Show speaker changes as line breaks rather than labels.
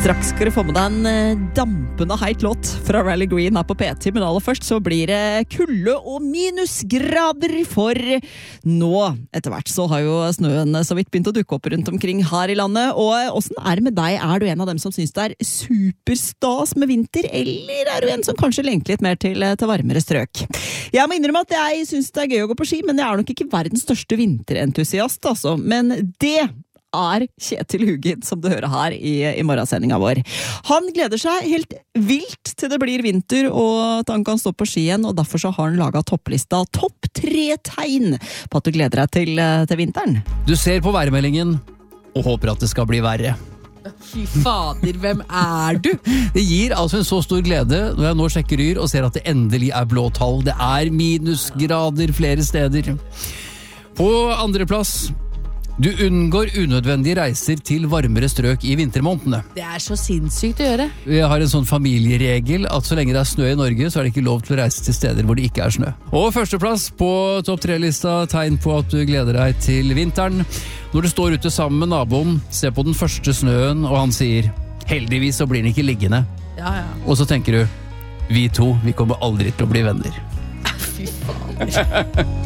Straks skal du få med deg en dampende heit låt fra Rally Green her på P10, men aller først så blir det kulde og minusgrader, for nå, etter hvert, så har jo snøen så vidt begynt å dukke opp rundt omkring her i landet. Og hvordan er det med deg? Er du en av dem som synes det er superstas med vinter, eller er du en som kanskje lengter litt mer til varmere strøk? Jeg må innrømme at jeg synes det er gøy å gå på ski, men jeg er nok ikke verdens største vinterentusiast, altså. Men det er Kjetil Hugin, som du hører her i morgensendingen vår. Han gleder seg helt vilt til det blir vinter, og at han kan stå på ski igjen, og derfor så har han laget topplista topp 3 tegn på at du gleder deg til vinteren.
Du ser på værmeldingen og håper at det skal bli verre.
Fy fader, hvem er du?
Det gir altså en så stor glede når jeg nå sjekker Yr og ser at det endelig er blå tall. Det er minusgrader flere steder. På andre plass, du unngår unødvendige reiser til varmere strøk i vintermånedene.
Det er så sinnssykt å gjøre.
Vi har en sånn familieregel at så lenge det er snø i Norge, så er det ikke lov til å reise til steder hvor det ikke er snø. Og førsteplass på topp 3-lista, tegn på at du gleder deg til vinteren. Når du står ute sammen med naboen, ser på den første snøen, og han sier, heldigvis så blir den ikke liggende.
Ja.
Og så tenker du, vi to, vi kommer aldri til å bli venner.
Fy fader.